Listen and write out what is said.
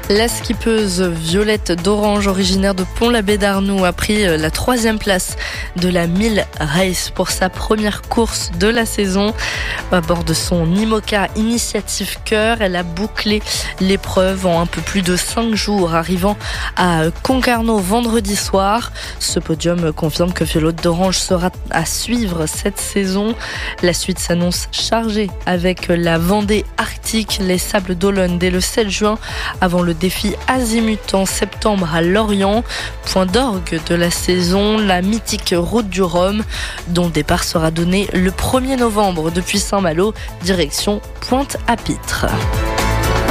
La skippeuse Violette d'Orange, originaire de Pont-l'Abbé-d'Arnoux, a pris la 3e place de la 1000 Race pour sa première course de la saison. À bord de son IMOCA Initiative Cœur, elle a bouclé l'épreuve en un peu plus de 5 jours, arrivant à Concarneau vendredi soir. Ce podium confirme que Violette d'Orange sera à suivre cette saison. La suite s'annonce chargée avec la Vendée Arctique, les Sables d'Olonne dès le 7 juin, avant le défi Azimut en septembre à Lorient. Point d'orgue de la saison, la mythique Route du Rhum, dont le départ sera donné le 1er novembre depuis Saint-Malo, direction Pointe-à-Pitre.